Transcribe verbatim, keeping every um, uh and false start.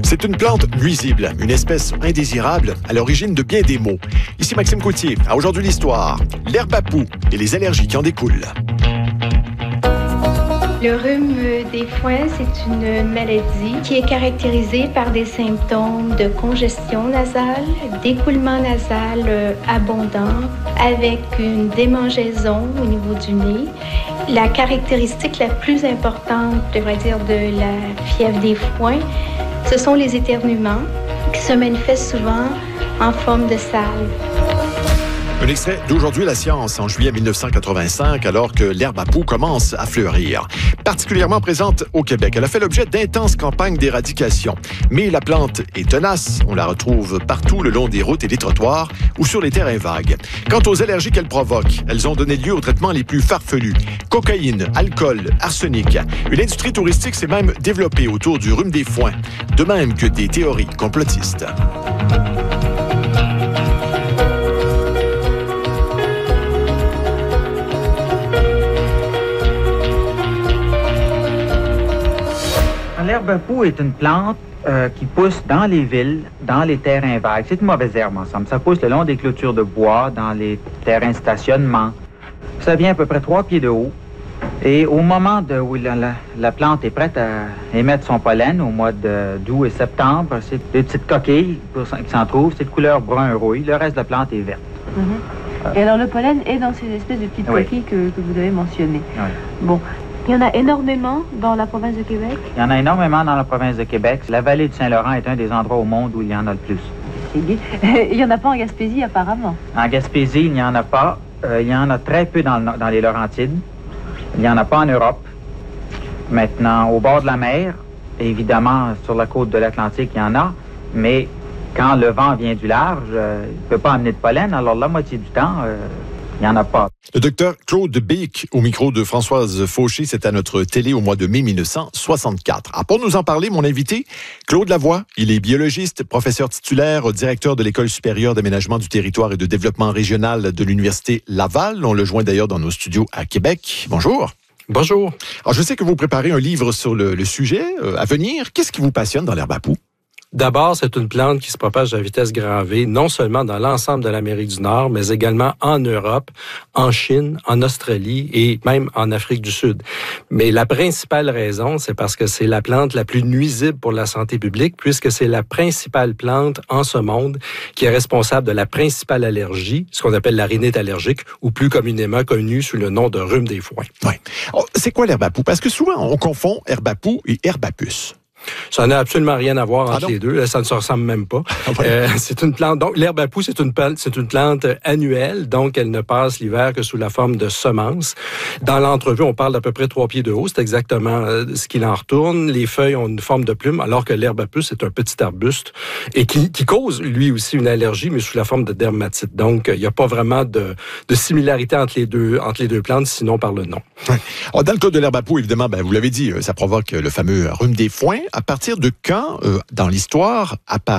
C'est une plante nuisible, une espèce indésirable à l'origine de bien des maux. Ici Maxime Coutier, à Aujourd'hui l'Histoire, l'herbe à poux et les allergies qui en découlent. Le rhume des foins, c'est une maladie qui est caractérisée par des symptômes de congestion nasale, d'écoulement nasal abondant, avec une démangeaison au niveau du nez. La caractéristique la plus importante, je devrais dire, de la fièvre des foins, ce sont les éternuements qui se manifestent souvent en forme de salve. Un extrait d'Aujourd'hui la science en juillet mille neuf cent quatre-vingt-cinq, alors que l'herbe à poux commence à fleurir. Particulièrement présente au Québec, elle a fait l'objet d'intenses campagnes d'éradication. Mais la plante est tenace, on la retrouve partout le long des routes et des trottoirs ou sur les terrains vagues. Quant aux allergies qu'elle provoque, elles ont donné lieu aux traitements les plus farfelus. Cocaïne, alcool, arsenic. Une industrie touristique s'est même développée autour du rhume des foins, de même que des théories complotistes. L'herbe à poux est une plante euh, qui pousse dans les villes, dans les terrains vagues. C'est une mauvaise herbe, en somme. Ça pousse le long des clôtures de bois, dans les terrains de stationnement. Ça vient à peu près trois pieds de haut. Et au moment de, où la, la, la plante est prête à émettre son pollen, au mois d'août et septembre, c'est des petites coquilles qui s'en trouvent. C'est de couleur brun-rouille. Le reste de la plante est verte. Mm-hmm. euh, Et alors le pollen est dans ces espèces de petites oui. coquilles que, que vous avez mentionnées. Oui. Bon. Il y en a énormément dans la province de Québec? Il y en a énormément dans la province de Québec. La vallée du Saint-Laurent est un des endroits au monde où il y en a le plus. Il n'y en a pas en Gaspésie, apparemment. En Gaspésie, il n'y en a pas. Euh, il y en a très peu dans, le, dans les Laurentides. Il n'y en a pas en Europe. Maintenant, au bord de la mer, évidemment, sur la côte de l'Atlantique, il y en a. Mais quand le vent vient du large, euh, il ne peut pas amener de pollen. Alors, la moitié du temps, euh, il n'y en a pas. Le docteur Claude Bic, au micro de Françoise Fauché, c'est à notre télé au mois de mai mille neuf cent soixante-quatre. Ah, pour nous en parler, mon invité, Claude Lavoie. Il est biologiste, professeur titulaire, directeur de l'École supérieure d'aménagement du territoire et de développement régional de l'Université Laval. On le joint d'ailleurs dans nos studios à Québec. Bonjour. Bonjour. Alors, je sais que vous préparez un livre sur le, le sujet euh, à venir. Qu'est-ce qui vous passionne dans l'herbe à poux? D'abord, c'est une plante qui se propage à vitesse grand V, non seulement dans l'ensemble de l'Amérique du Nord, mais également en Europe, en Chine, en Australie et même en Afrique du Sud. Mais la principale raison, c'est parce que c'est la plante la plus nuisible pour la santé publique, puisque c'est la principale plante en ce monde qui est responsable de la principale allergie, ce qu'on appelle la rhinite allergique, ou plus communément connue sous le nom de rhume des foins. Oui. Oh, c'est quoi l'herbe à poux? Parce que souvent, on confond herbe à poux et herbe à puce. Ça n'a absolument rien à voir entre ah les deux. Ça ne se ressemble même pas. Ah ouais. euh, c'est une plante. Donc, l'herbe à poux, c'est une plante, c'est une plante annuelle. Donc, elle ne passe l'hiver que sous la forme de semences. Dans l'entrevue, on parle d'à peu près trois pieds de haut. C'est exactement euh, ce qu'il en retourne. Les feuilles ont une forme de plume, alors que l'herbe à puce, c'est un petit arbuste et qui, qui cause, lui aussi, une allergie, mais sous la forme de dermatite. Donc, il n'y a pas vraiment de, de similarité entre les deux, entre les deux plantes, sinon par le nom. Ouais. Alors, dans le cas de l'herbe à poux, évidemment, ben, vous l'avez dit, ça provoque le fameux rhume des foins. À partir de quand, euh, dans l'histoire, apparaît